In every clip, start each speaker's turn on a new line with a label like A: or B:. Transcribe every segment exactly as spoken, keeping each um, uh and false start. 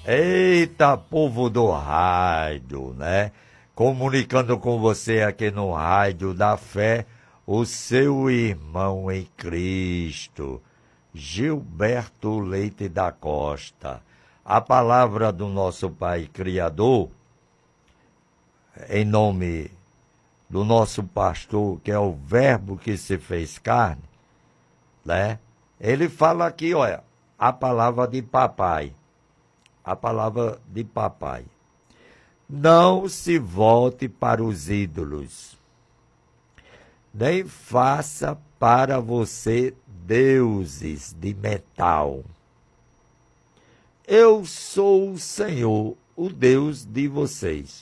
A: Eita, povo do rádio, né? Comunicando com você aqui no Rádio da Fé, o seu irmão em Cristo, Gilberto Leite da Costa. A palavra do nosso Pai Criador, em nome do nosso pastor, que é o Verbo que se fez carne, né? Ele fala aqui, olha, a palavra de papai. A palavra de papai. Não se volte para os ídolos, nem faça para você deuses de metal. Eu sou o Senhor, o Deus de vocês.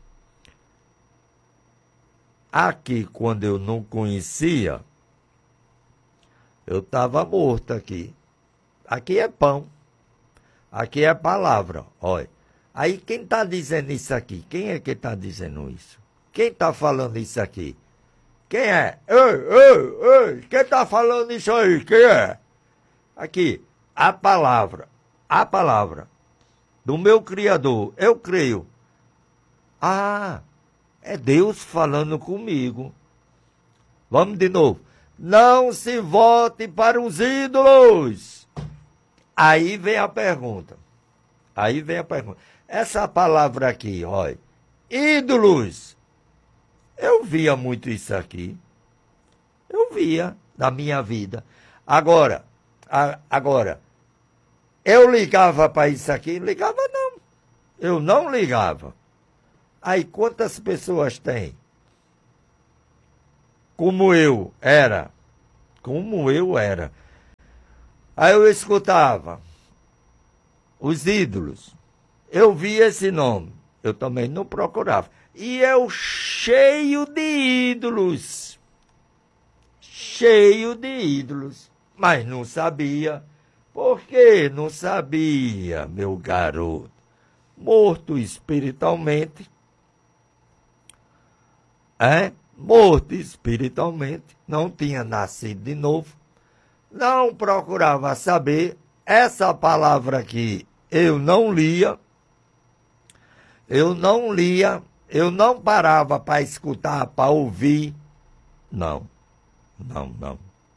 A: Aqui, quando eu não conhecia, eu estava morto aqui. Aqui é pão. Aqui é palavra. Olha. Aí quem está dizendo isso aqui? Quem é que está dizendo isso? Quem está falando isso aqui? Quem é? Ei, ei, ei, quem está falando isso aí? Quem é? Aqui, a palavra. A palavra do meu Criador. Eu creio. Ah, é Deus falando comigo. Vamos de novo. Não se volte para os ídolos. Aí vem a pergunta. Aí vem a pergunta. Essa palavra aqui, olha. Ídolos. Eu via muito isso aqui. Eu via na minha vida. Agora, a, agora, eu ligava para isso aqui? Ligava não. Eu não ligava. Aí quantas pessoas tem? Como eu era. Como eu era. Aí eu escutava os ídolos. Eu via esse nome. Eu também não procurava. E eu cheio de ídolos. Cheio de ídolos. Mas não sabia. Por que não sabia, meu garoto? Morto espiritualmente. É? Morto espiritualmente. Não tinha nascido de novo. Não procurava saber. Essa palavra aqui eu não lia. Eu não lia. Eu não parava para escutar, para ouvir. Não. Não, não.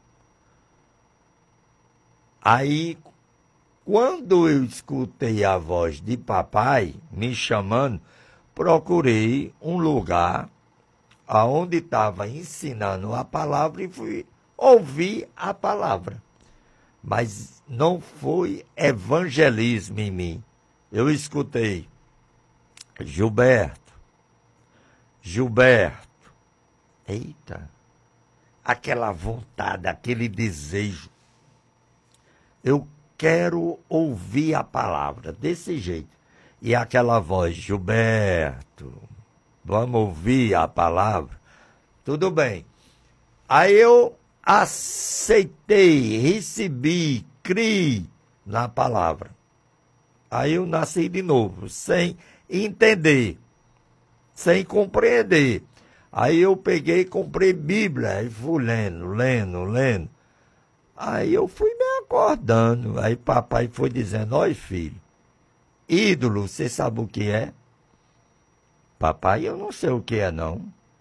A: Aí, quando eu escutei a voz de papai me chamando, procurei um lugar aonde estava ensinando a palavra e fui ouvir a palavra. Mas não foi evangelismo em mim. Eu escutei, Gilberto, Gilberto, eita, aquela vontade, aquele desejo. Eu quero ouvir a palavra desse jeito. E aquela voz, Gilberto, vamos ouvir a palavra? Tudo bem. Aí eu aceitei, recebi, criei na palavra. Aí eu nasci de novo, sem entender, sem compreender. Aí eu peguei e comprei Bíblia, e fui lendo, lendo, lendo. Aí eu fui me acordando. Aí papai foi dizendo, olha filho, ídolo, você sabe o que é? Papai, eu não sei o que é não.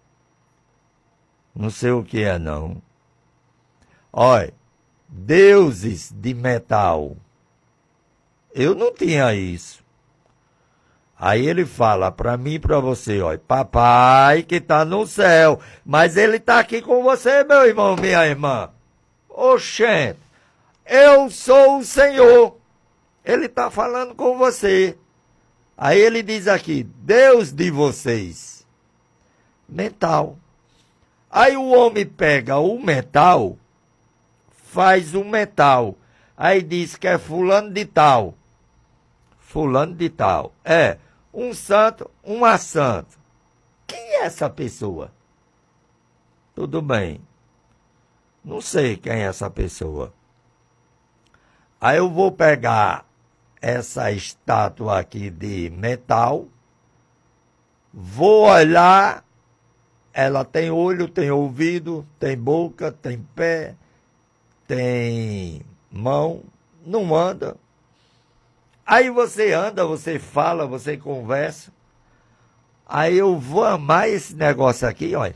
A: Não sei o que é não. Olha, deuses de metal. Eu não tinha isso. Aí ele fala para mim e para você, olha, papai que está no céu, mas ele está aqui com você, meu irmão, minha irmã. Oxente, eu sou o Senhor. Ele está falando com você. Aí ele diz aqui, Deus de vocês. Metal. Aí o homem pega o metal, faz o metal. Aí diz que é fulano de tal. Fulano de tal. É, um santo, uma santa. Quem é essa pessoa? Tudo bem. Não sei quem é essa pessoa. Aí eu vou pegar essa estátua aqui de metal, vou olhar, ela tem olho, tem ouvido, tem boca, tem pé, tem mão, não anda. Aí você anda, você fala, você conversa. Aí eu vou amar esse negócio aqui, olha.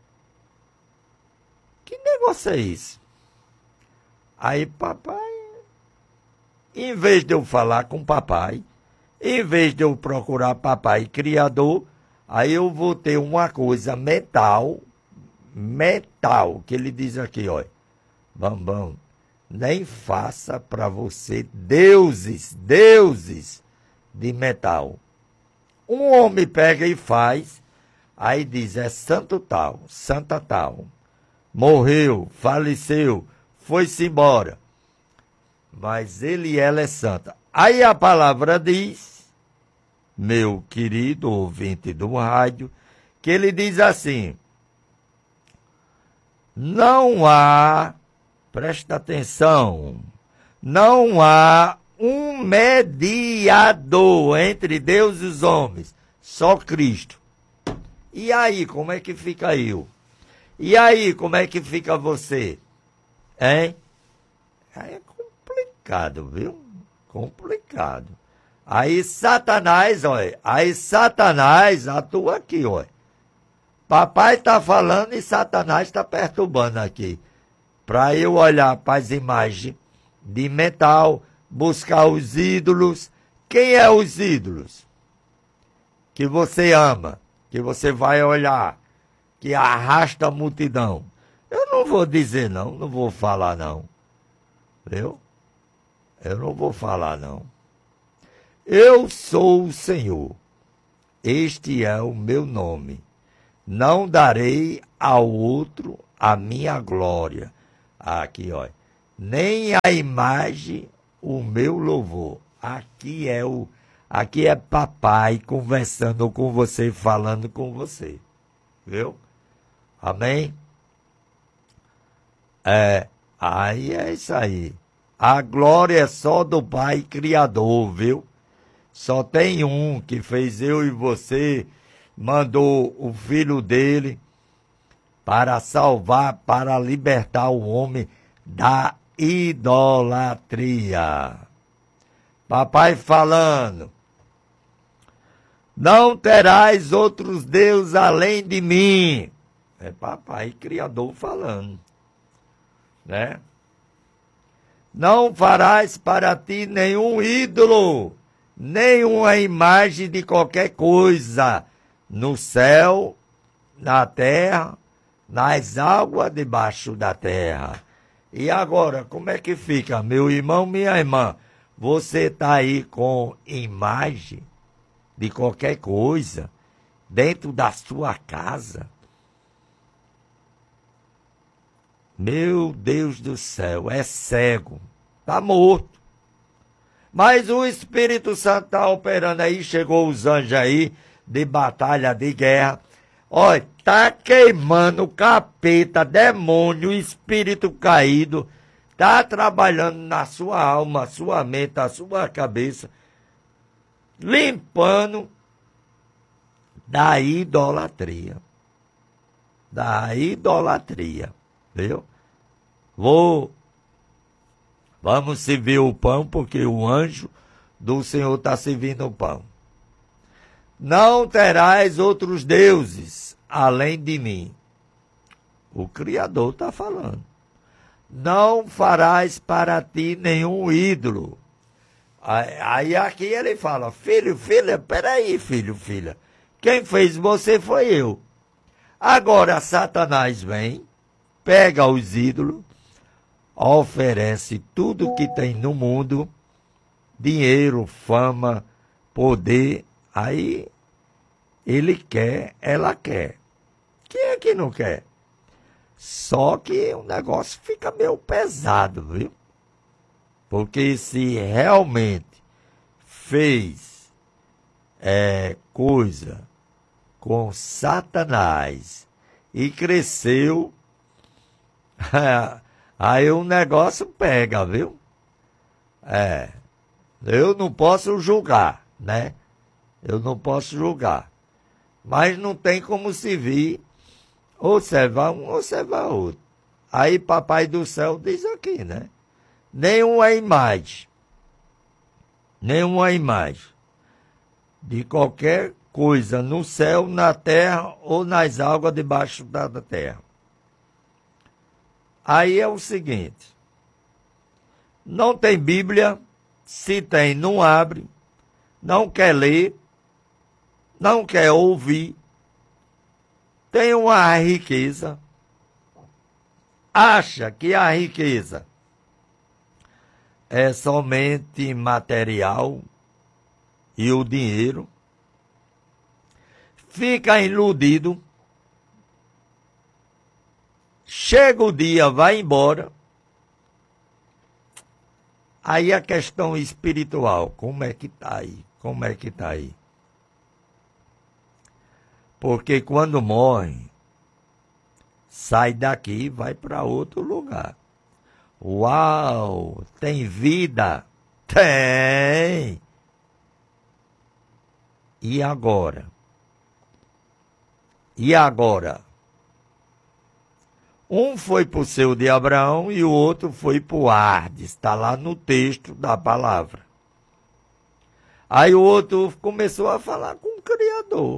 A: Que negócio é esse? Aí papai, em vez de eu falar com papai, em vez de eu procurar papai criador, aí eu vou ter uma coisa mental, mental, que ele diz aqui, olha. Bambam, nem faça para você deuses, deuses de metal. Um homem pega e faz, aí diz, é santo tal, santa tal. Morreu, faleceu, foi-se embora. Mas ele e ela é santa. Aí a palavra diz, meu querido ouvinte do rádio, que ele diz assim, não há, presta atenção, não há um mediador entre Deus e os homens, só Cristo. E aí, como é que fica eu? E aí, como é que fica você? Hein? Aí é complicado, viu? Complicado. Aí Satanás, olha, aí Satanás atua aqui, olha. Papai está falando e Satanás está perturbando aqui. Para eu olhar para as imagens de metal, buscar os ídolos. Quem é os ídolos? Que você ama, que você vai olhar, que arrasta a multidão. Eu não vou dizer não, não vou falar não. Viu? Eu não vou falar não. Eu sou o Senhor. Este é o meu nome. Não darei ao outro a minha glória. Aqui, olha. Nem a imagem o meu louvor. Aqui é o, aqui é papai conversando com você, falando com você. Viu? Amém? É, aí é isso aí. A glória é só do Pai Criador, viu? Só tem um que fez eu e você, mandou o filho dele para salvar, para libertar o homem da idolatria. Papai falando, não terás outros deuses além de mim. É papai criador falando, né? Não farás para ti nenhum ídolo, nenhuma imagem de qualquer coisa, no céu, na terra, nas águas debaixo da terra. E agora, como é que fica, meu irmão, minha irmã? Você está aí com imagem de qualquer coisa dentro da sua casa? Meu Deus do céu, é cego, está morto. Mas o Espírito Santo está operando aí, chegou os anjos aí, de batalha, de guerra. Olha, tá queimando capeta, demônio, espírito caído, tá trabalhando na sua alma, sua mente, a sua cabeça, limpando da idolatria. Da idolatria, viu? Vou, vamos servir o pão, porque o anjo do Senhor está servindo o pão. Não terás outros deuses além de mim. O Criador está falando. Não farás para ti nenhum ídolo. Aí, aí aqui ele fala, filho, filha, peraí, filho, filha. Quem fez você foi eu. Agora Satanás vem, pega os ídolos, oferece tudo que tem no mundo, dinheiro, fama, poder. Aí ele quer, ela quer. Quem é que não quer? Só que o negócio fica meio pesado, viu? Porque se realmente fez é, coisa com Satanás e cresceu, aí o negócio pega, viu? É, eu não posso julgar, né? Eu não posso julgar. Mas não tem como se vir, observar um, observar outro. Aí Papai do Céu diz aqui, né? Nenhuma imagem. nenhuma imagem de qualquer coisa no céu, na terra ou nas águas debaixo da terra. Aí é o seguinte, não tem Bíblia, se tem, não abre, não quer ler, não quer ouvir, tem uma riqueza, acha que a riqueza é somente material e o dinheiro, fica iludido, chega o dia, vai embora. Aí a questão espiritual, como é que está aí? Como é que está aí? Porque quando morre, sai daqui e vai para outro lugar. Uau! Tem vida? Tem! E agora? E agora? Um foi para o seu de Abraão e o outro foi para o Hades. Está lá no texto da palavra. Aí o outro começou a falar com o Criador.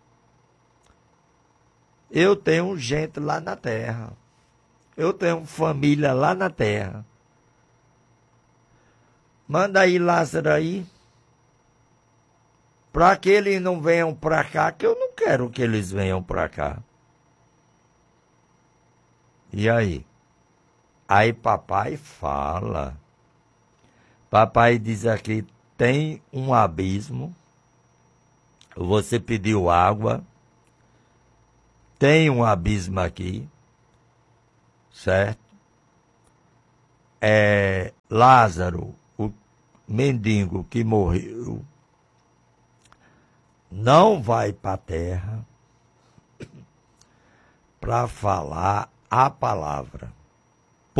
A: Eu tenho gente lá na terra. Eu tenho família lá na terra. Manda aí Lázaro aí. Para que eles não venham para cá, que eu não quero que eles venham para cá. E aí? Aí papai fala. Papai diz aqui, tem um abismo. Você pediu água. Tem um abismo aqui. Certo? É, Lázaro, o mendigo que morreu, não vai para a terra para falar a palavra.